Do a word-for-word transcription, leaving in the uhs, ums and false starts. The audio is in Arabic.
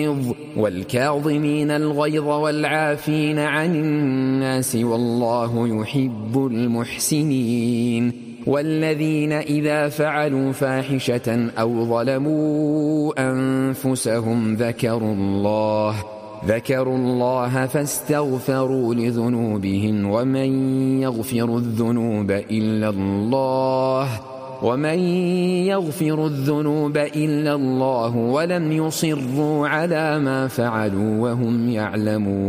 والكاظمين الغيظ والعافين عن الناس والله يحب المحسنين والذين إذا فعلوا فاحشة أو ظلموا أنفسهم ذكروا الله ذكروا الله فاستغفروا لذنوبهم ومن يغفر الذنوب إلا الله ومن يغفر الذنوب إلا الله ولم يصروا على ما فعلوا وهم يعلمون